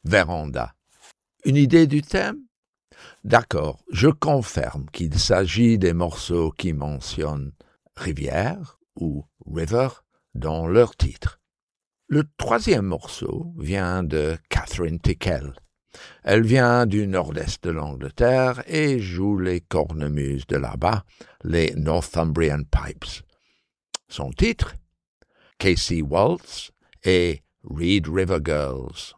Véranda. Une idée du thème? D'accord, je confirme qu'il s'agit des morceaux qui mentionnent rivière ou river dans leur titre. Le troisième morceau vient de Catherine Tickell. Elle vient du nord-est de l'Angleterre et joue les cornemuses de là-bas, les Northumbrian Pipes. Son titre, Casey Waltz et Reed River Girls.